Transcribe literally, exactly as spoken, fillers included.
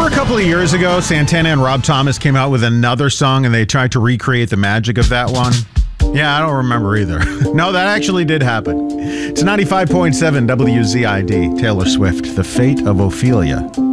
Remember a couple of years ago, Santana and Rob Thomas came out with another song and they tried to recreate the magic of that one? Yeah, I don't remember either. No, that actually did happen. It's ninety-five point seven W Z I D, Taylor Swift, The Fate of Ophelia.